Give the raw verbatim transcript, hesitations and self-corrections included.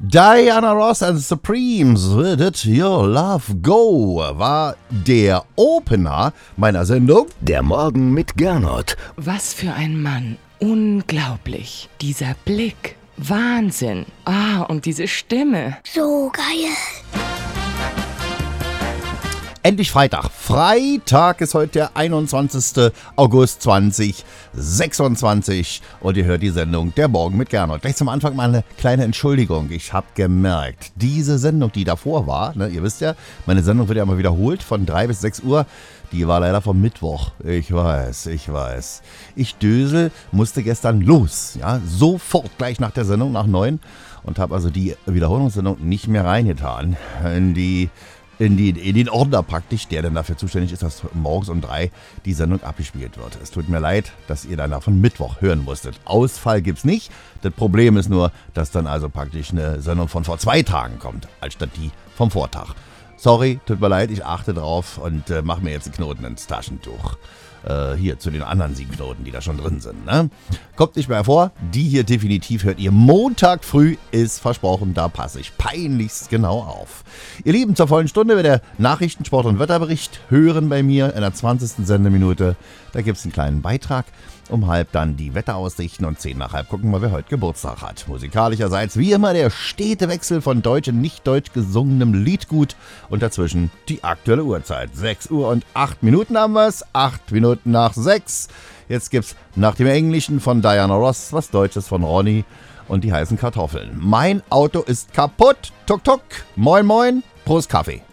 Diana Ross and Supremes, Where Did Your Love Go? War der Opener meiner Sendung. Der Morgen mit Gernot. Was für ein Mann. Unglaublich. Dieser Blick. Wahnsinn. Ah, und diese Stimme. So geil. Endlich Freitag. Freitag ist heute der einundzwanzigster August zweitausendsechsundzwanzig und ihr hört die Sendung Der Morgen mit Gernot. Gleich zum Anfang mal eine kleine Entschuldigung. Ich habe gemerkt, diese Sendung, die davor war, ne, ihr wisst ja, meine Sendung wird ja immer wiederholt von drei bis sechs Uhr, die war leider vom Mittwoch. Ich weiß, ich weiß. Ich Dösel musste gestern los, ja, sofort gleich nach der Sendung, nach neun und habe also die Wiederholungssendung nicht mehr reingetan in die In, die, in den Ordner praktisch, der dann dafür zuständig ist, dass morgens um drei die Sendung abgespielt wird. Es tut mir leid, dass ihr dann von Mittwoch hören musstet. Ausfall gibt's nicht. Das Problem ist nur, dass dann also praktisch eine Sendung von vor zwei Tagen kommt, anstatt die vom Vortag. Sorry, tut mir leid, ich achte drauf und äh, mache mir jetzt einen Knoten ins Taschentuch. Äh, hier zu den anderen sieben Knoten, die da schon drin sind. Ne? Kommt nicht mehr vor. Die hier definitiv hört ihr Montag früh, ist versprochen. Da passe ich peinlichst genau auf. Ihr Lieben, zur vollen Stunde wird der Nachrichten-, Sport- und Wetterbericht hören bei mir in der zwanzigsten Sendeminute. Da gibt es einen kleinen Beitrag. Um halb dann die Wetteraussichten und zehn nach halb gucken wir, wer heute Geburtstag hat. Musikalischerseits wie immer der stete Wechsel von deutsch und nicht deutsch gesungenem Liedgut und dazwischen die aktuelle Uhrzeit. sechs Uhr und acht Minuten haben wir es, acht Minuten nach sechs. Jetzt gibt's nach dem Englischen von Diana Ross was Deutsches von Ronny und die heißen Kartoffeln. Mein Auto ist kaputt, tuk tuk, moin moin, Prost Kaffee.